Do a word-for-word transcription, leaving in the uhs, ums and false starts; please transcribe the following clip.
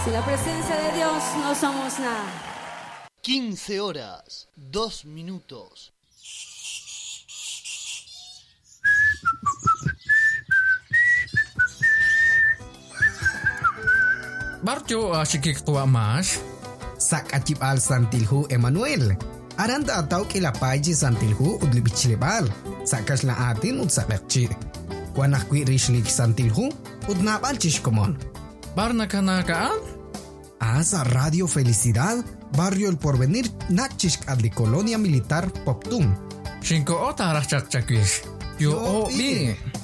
Sin la presencia de Dios no somos nada. quince horas, dos minutos. Barjo asyik tua mas. Sak acip al santilhu Emmanuel. Aranda atau kila paji santilhu udli bichlebal. Sakas la atin ud sabekci. Wanah kwi rishlik santilhu ud nabal chishkomon. Barna kanakaan? Asa Radio Felicidad, Barrio El Porvenir, Nachishk adli Colonia Militar Poptun. Shinko ota rachak chakwish. Yo o bi.